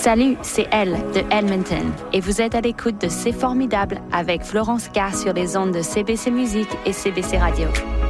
Salut, c'est Elle de Edmonton et vous êtes à l'écoute de C'est formidable avec Florence K sur les ondes de CBC Musique et CBC Radio.